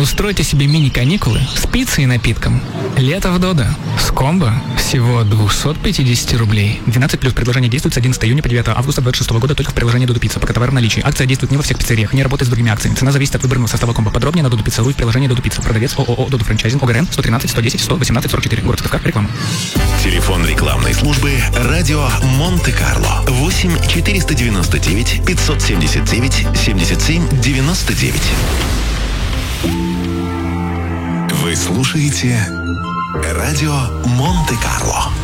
Устройте себе мини-каникулы с пиццей и напитком. Лето в Додо. С комбо всего 250 рублей. 12 плюс. Предложение действует с 11 июня по 9 августа 2026 года только в приложении Додо Пицца. Пока товар в наличии. Акция действует не во всех пиццериях, не работает с другими акциями. Цена зависит от выбранного состава комбо. Подробнее на Додо Пицца.ру и в приложении Додо Пицца. Продавец ООО Додо Франчайзинг ОГРН 113 110 118 44. Город Сыктывкар. Реклама. Телефон рекламной службы «Радио Монте-Карло». 8 499 579 77 99. Вы слушаете «Радио Монте-Карло».